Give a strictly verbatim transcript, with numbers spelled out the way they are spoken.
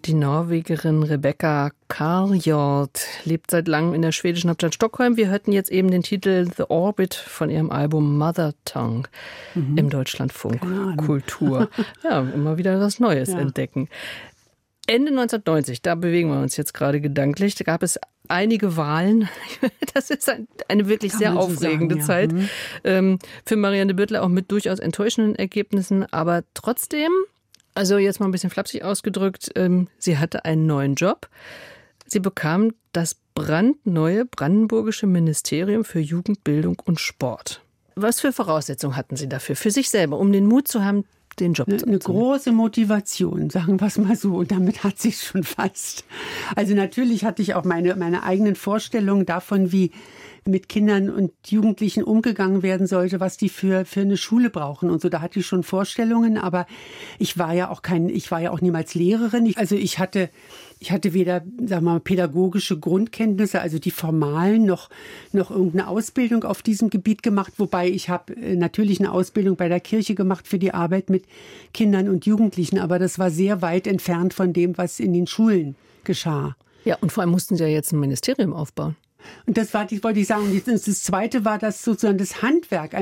Die Norwegerin Rebecca Karljord lebt seit langem in der schwedischen Hauptstadt Stockholm. Wir hörten jetzt eben den Titel The Orbit von ihrem Album Mother Tongue mhm. im Deutschlandfunk Kultur. Ja, immer wieder was Neues ja. entdecken. Ende neunzehnhundertneunzig, da bewegen wir uns jetzt gerade gedanklich, da gab es einige Wahlen. Das ist ein, eine wirklich Kann sehr aufregende so sagen, ja. Zeit. Mhm. Für Marianne Büttler auch mit durchaus enttäuschenden Ergebnissen, aber trotzdem... Also jetzt mal ein bisschen flapsig ausgedrückt, ähm, sie hatte einen neuen Job. Sie bekam das brandneue brandenburgische Ministerium für Jugend, Bildung und Sport. Was für Voraussetzungen hatten Sie dafür, für sich selber, um den Mut zu haben, den Job eine, zu machen? Eine große Motivation, sagen wir es mal so. Und damit hat sich schon fast. Also natürlich hatte ich auch meine, meine eigenen Vorstellungen davon, wie mit Kindern und Jugendlichen umgegangen werden sollte, was die für, für eine Schule brauchen und so. Da hatte ich schon Vorstellungen, aber ich war ja auch kein, ich war ja auch niemals Lehrerin. Ich, also ich hatte, ich hatte weder, sagen wir mal, pädagogische Grundkenntnisse, also die formalen, noch, noch irgendeine Ausbildung auf diesem Gebiet gemacht. Wobei ich habe natürlich eine Ausbildung bei der Kirche gemacht für die Arbeit mit Kindern und Jugendlichen. Aber das war sehr weit entfernt von dem, was in den Schulen geschah. Ja, und vor allem mussten Sie ja jetzt ein Ministerium aufbauen. Und das war, das wollte ich sagen. Das Zweite war das sozusagen das Handwerk.